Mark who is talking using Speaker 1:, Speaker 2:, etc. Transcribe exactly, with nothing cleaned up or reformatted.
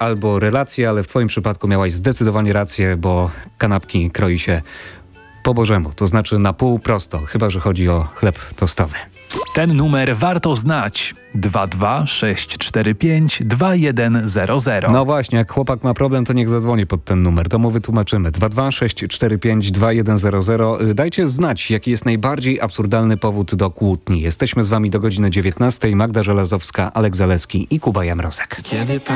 Speaker 1: albo relacje, ale w twoim przypadku miałaś zdecydowanie rację, bo kanapki kroi się po bożemu, to znaczy na pół prosto, chyba że chodzi o chleb tostowy.
Speaker 2: Ten numer warto znać. dwa dwa sześć cztery pięć dwa jeden zero zero.
Speaker 1: No właśnie, jak chłopak ma problem, to niech zadzwoni pod ten numer, to mu wytłumaczymy. dwa dwa sześć cztery pięć dwa jeden zero zero. Dajcie znać, jaki jest najbardziej absurdalny powód do kłótni. Jesteśmy z wami do godziny dziewiętnastej. Magda Żelazowska, Alek Zaleski i Kuba Jamrosek. Kiedy